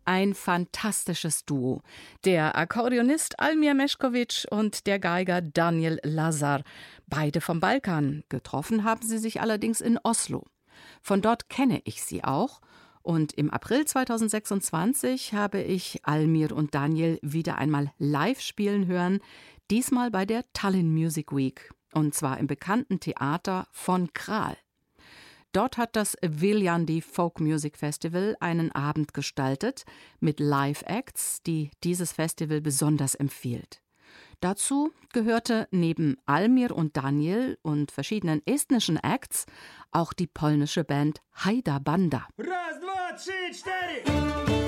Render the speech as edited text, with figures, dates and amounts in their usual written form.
Ein fantastisches Duo. Der Akkordeonist Almir Mešković und der Geiger Daniel Lazar. Beide vom Balkan. Getroffen haben sie sich allerdings in Oslo. Von dort kenne ich sie auch. Und im April 2026 habe ich Almir und Daniel wieder einmal live spielen hören. Diesmal bei der Tallinn Music Week. Und zwar im bekannten Theater von Kral. Dort hat das Viljandi Folk Music Festival einen Abend gestaltet mit Live-Acts, die dieses Festival besonders empfiehlt. Dazu gehörte neben Almir und Daniel und verschiedenen estnischen Acts auch die polnische Band Haida Banda. 1, 2, 3, 4